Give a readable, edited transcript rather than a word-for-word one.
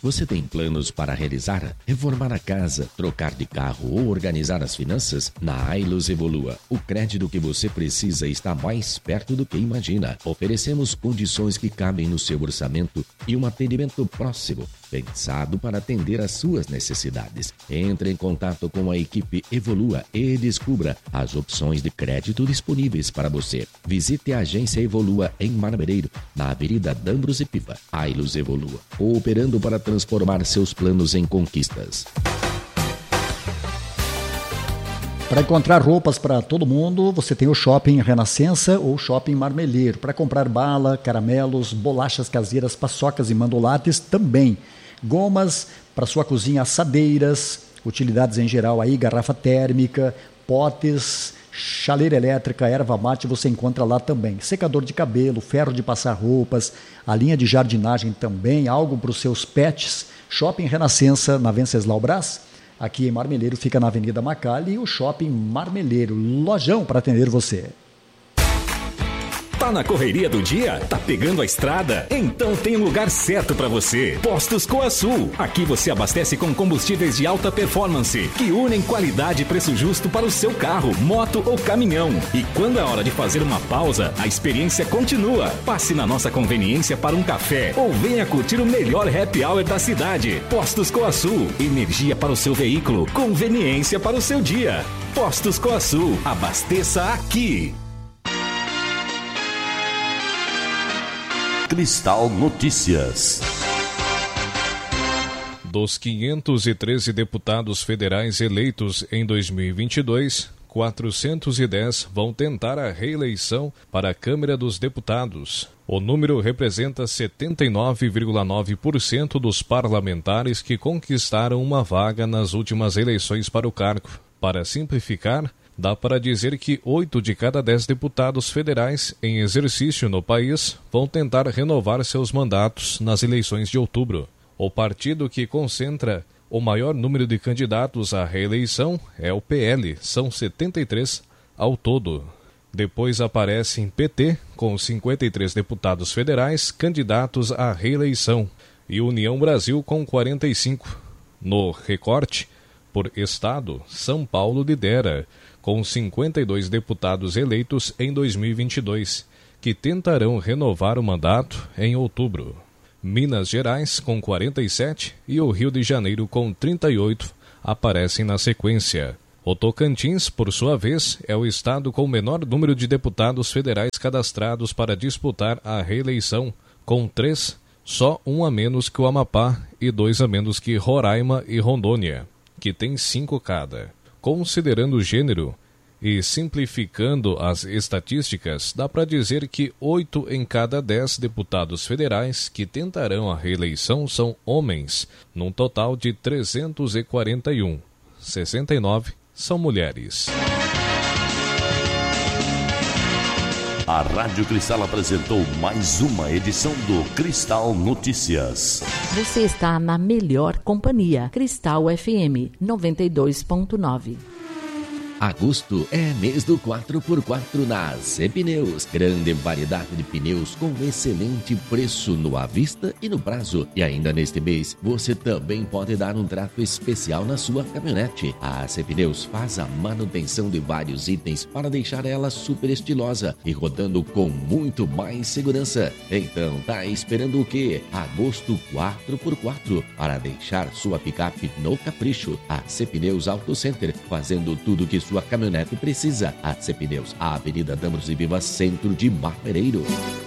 Você tem planos para realizar, reformar a casa, trocar de carro ou organizar as finanças? Na Ailus Evolua, o crédito que você precisa está mais perto do que imagina. Oferecemos condições que cabem no seu orçamento e um atendimento próximo, pensado para atender às suas necessidades. Entre em contato com a equipe Evolua e descubra as opções de crédito disponíveis para você. Visite a agência Evolua em Marmereiro, na Avenida Dambros e Piva. Ailus Evolua, cooperando para transformar seus planos em conquistas. Para encontrar roupas para todo mundo, você tem o Shopping Renascença ou Shopping Marmeleiro. Para comprar bala, caramelos, bolachas caseiras, paçocas e mandolates também. Gomas para sua cozinha, assadeiras, utilidades em geral aí, garrafa térmica, potes, chaleira elétrica, erva mate, você encontra lá também. Secador de cabelo, ferro de passar roupas, a linha de jardinagem também, algo para os seus pets. Shopping Renascença, na Venceslau Brás. Aqui em Marmeleiro fica na Avenida Macalli e o Shopping Marmeleiro, lojão para atender você. Tá na correria do dia? Tá pegando a estrada? Então tem um lugar certo para você. Postos Coasul. Aqui você abastece com combustíveis de alta performance, que unem qualidade e preço justo para o seu carro, moto ou caminhão. E quando é hora de fazer uma pausa, a experiência continua. Passe na nossa conveniência para um café ou venha curtir o melhor happy hour da cidade. Postos Coasul. Energia para o seu veículo, conveniência para o seu dia. Postos Coasul. Abasteça aqui. Cristal Notícias. Dos 513 deputados federais eleitos em 2022, 410 vão tentar a reeleição para a Câmara dos Deputados. O número representa 79,9% dos parlamentares que conquistaram uma vaga nas últimas eleições para o cargo. Para simplificar, dá para dizer que 8 de cada 10 deputados federais em exercício no país vão tentar renovar seus mandatos nas eleições de outubro. O partido que concentra o maior número de candidatos à reeleição é o PL, são 73 ao todo. Depois aparecem PT, com 53 deputados federais candidatos à reeleição, e União Brasil com 45. No recorte, por estado, São Paulo lidera, com 52 deputados eleitos em 2022, que tentarão renovar o mandato em outubro. Minas Gerais, com 47, e o Rio de Janeiro, com 38, aparecem na sequência. O Tocantins, por sua vez, é o estado com o menor número de deputados federais cadastrados para disputar a reeleição, com 3, só um a menos que o Amapá e 2 a menos que Roraima e Rondônia, que tem 5 cada. Considerando o gênero e simplificando as estatísticas, dá para dizer que 8 em cada 10 deputados federais que tentarão a reeleição são homens, num total de 341. 69 são mulheres. A Rádio Cristal apresentou mais uma edição do Cristal Notícias. Você está na melhor companhia. Cristal FM 92.9. Agosto é mês do 4x4 na Zé Pneus. Grande variedade de pneus com excelente preço no à vista e no prazo. E ainda neste mês, você também pode dar um trato especial na sua caminhonete. A Zé Pneus faz a manutenção de vários itens para deixar ela super estilosa e rodando com muito mais segurança. Então, tá esperando o quê? Agosto 4x4 para deixar sua picape no capricho. A Zé Pneus Auto Center, fazendo tudo que sua caminhonete precisa. A C Pneus, a Avenida Dambros e Piva, centro de Marmeleiro.